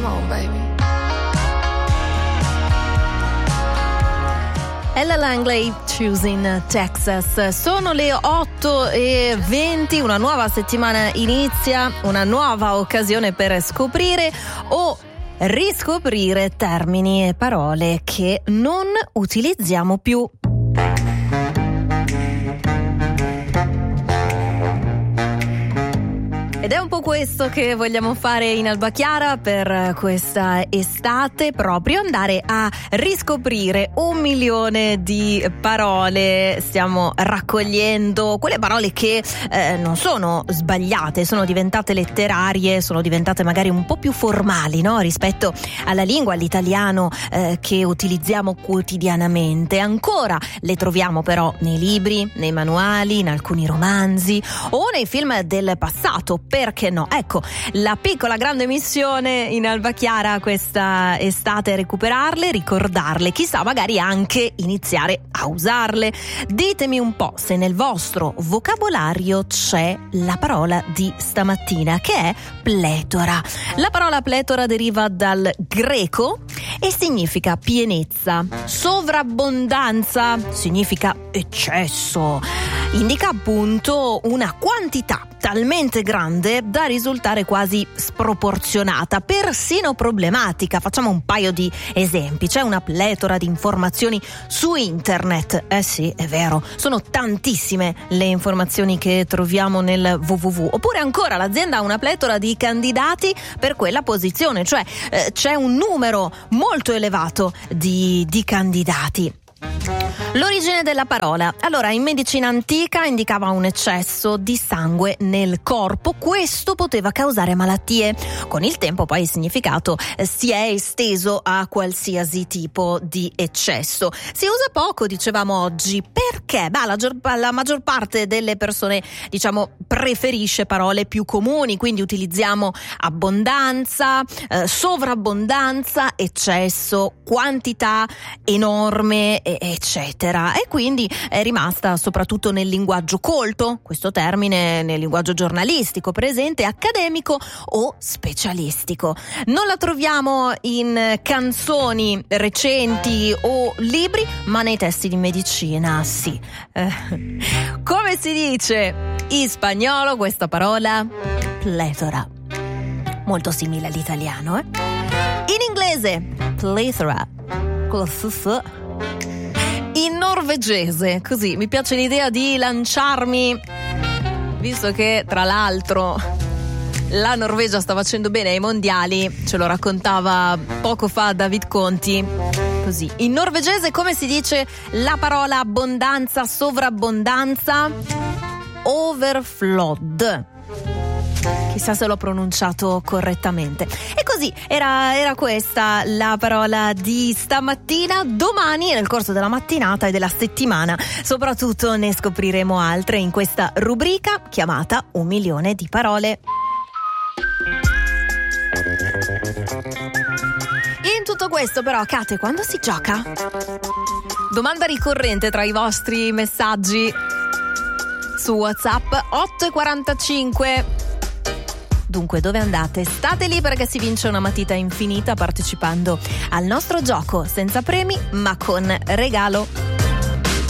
Come on, baby. Ella Langley, Choosing Texas. Sono le 8:20, una nuova settimana inizia, una nuova occasione per scoprire o riscoprire termini e parole che non utilizziamo più. Ed è un po' questo che vogliamo fare in Alba Chiara per questa estate, proprio andare a riscoprire 1 milione di parole. Stiamo raccogliendo quelle parole che non sono sbagliate, sono diventate letterarie, sono diventate magari un po' più formali, no? Rispetto alla lingua, all'italiano che utilizziamo quotidianamente. Ancora le troviamo però nei libri, nei manuali, in alcuni romanzi o nei film del passato. Perché no? Ecco, la piccola grande missione in Alba Chiara questa estate è recuperarle, ricordarle, chissà, magari anche iniziare a usarle. Ditemi un po' se nel vostro vocabolario c'è la parola di stamattina, che è pletora. La parola pletora deriva dal greco e significa pienezza. Sovrabbondanza significa eccesso. Indica appunto una quantità talmente grande da risultare quasi sproporzionata, persino problematica. Facciamo un paio di esempi. C'è una pletora di informazioni su internet. Sì, è vero, sono tantissime le informazioni che troviamo nel www. Oppure ancora l'azienda ha una pletora di candidati per quella posizione, cioè c'è un numero molto elevato di candidati. L'origine della parola. Allora, in medicina antica indicava un eccesso di sangue nel corpo. Questo poteva causare malattie. Con il tempo poi il significato si è esteso a qualsiasi tipo di eccesso. Si usa poco, dicevamo oggi. Perché? La maggior parte delle persone, diciamo, preferisce parole più comuni, quindi utilizziamo abbondanza, sovrabbondanza, eccesso, quantità enorme, eccetera, e quindi è rimasta soprattutto nel linguaggio colto, questo termine nel linguaggio giornalistico presente, accademico o specialistico. Non la troviamo in canzoni recenti o libri, ma nei testi di medicina sì. Come si dice in spagnolo questa parola? Pletora, molto simile all'italiano, In inglese plethora. In norvegese, così mi piace l'idea di lanciarmi, visto che tra l'altro la Norvegia sta facendo bene ai mondiali, ce lo raccontava poco fa David Conti. Così, in norvegese come si dice la parola abbondanza, sovrabbondanza? Overflod. Chissà se l'ho pronunciato correttamente. E così era questa la parola di stamattina. Domani, nel corso della mattinata e della settimana, soprattutto ne scopriremo altre in questa rubrica chiamata 1 milione di parole. In tutto questo però, Kate, quando si gioca? Domanda ricorrente tra i vostri messaggi su WhatsApp 8:45. Dunque, dove andate? State lì perché si vince una matita infinita partecipando al nostro gioco senza premi ma con regalo.